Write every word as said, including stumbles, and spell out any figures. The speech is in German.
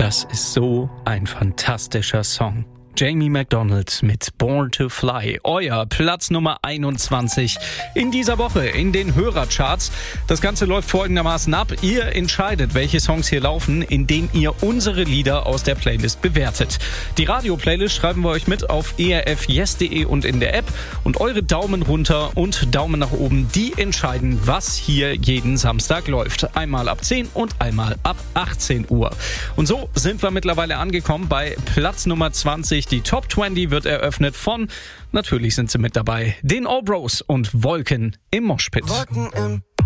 Das ist so ein fantastischer Song. Jamie McDonald mit Born to Fly, euer Platz Nummer einundzwanzig in dieser Woche in den Hörercharts. Das Ganze läuft folgendermaßen ab. Ihr entscheidet, welche Songs hier laufen, indem ihr unsere Lieder aus der Playlist bewertet. Die Radio-Playlist schreiben wir euch mit auf e r f yes punkt d e und in der App. Und eure Daumen runter und Daumen nach oben, die entscheiden, was hier jeden Samstag läuft. Einmal ab zehn und einmal ab achtzehn Uhr. Und so sind wir mittlerweile angekommen bei Platz Nummer zwanzig. Die Top zwanzig wird eröffnet von, natürlich sind sie mit dabei, den All Bros und Wolken im Moshpit. Wolken im